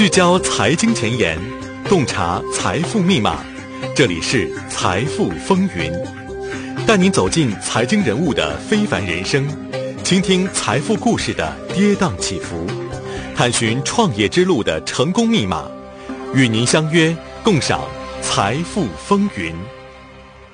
聚焦财经前沿，洞察财富密码。这里是财富风云，带您走进财经人物的非凡人生，倾听财富故事的跌宕起伏，探寻创业之路的成功密码。与您相约共赏财富风云。